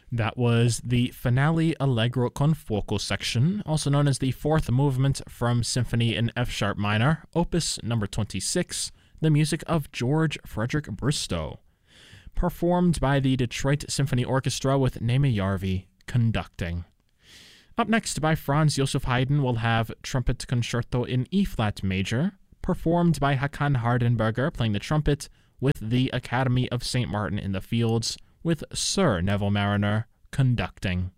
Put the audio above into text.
That was the Finale Allegro con Fuoco section, also known as the fourth movement from Symphony in F sharp minor, opus number 26, the music of George Frederick Bristow, performed by the Detroit Symphony Orchestra with Naima Yarvi conducting. Up next by Franz Joseph Haydn, we'll have Trumpet Concerto in E-flat major, performed by Hakan Hardenberger playing the trumpet with the Academy of St. Martin in the Fields, with Sir Neville Marriner conducting.